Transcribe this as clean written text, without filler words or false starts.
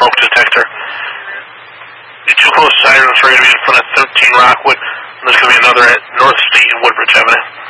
smoke detector. The two closest sirens are going to be in front of 13 Rockwood, and there's going to be another at North State and Woodbridge Avenue.